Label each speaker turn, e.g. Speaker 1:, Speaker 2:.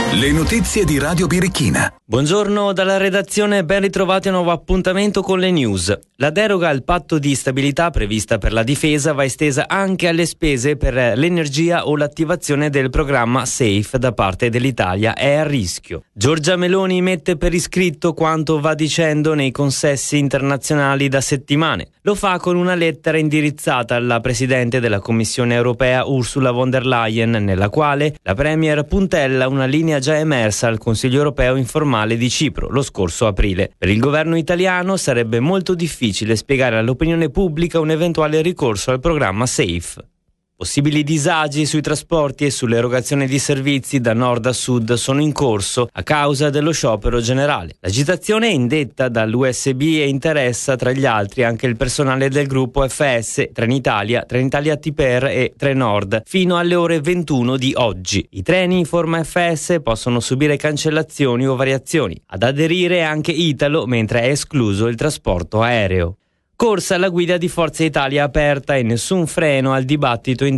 Speaker 1: Le notizie di Radio Birichina.
Speaker 2: Buongiorno dalla redazione, ben ritrovati a un nuovo appuntamento con le news. La deroga al patto di stabilità prevista per la difesa va estesa anche alle spese per l'energia o l'attivazione del programma SAFE da parte dell'Italia è a rischio. Giorgia Meloni mette per iscritto quanto va dicendo nei consessi internazionali da settimane. Lo fa con una lettera indirizzata alla Presidente della Commissione europea Ursula von der Leyen, nella quale la Premier puntella una linea già emersa al Consiglio europeo informale di Cipro lo scorso aprile. Per il governo italiano sarebbe molto difficile spiegare all'opinione pubblica un eventuale ricorso al programma SAFE. Possibili disagi sui trasporti e sull'erogazione di servizi da nord a sud sono in corso a causa dello sciopero generale. L'agitazione è indetta dall'USB e interessa tra gli altri anche il personale del gruppo FS, Trenitalia TPR e Trenord fino alle ore 21 di oggi. I treni in forma FS possono subire cancellazioni o variazioni. Ad aderire è anche Italo, mentre è escluso il trasporto aereo. Corsa alla guida di Forza Italia aperta e nessun freno al dibattito in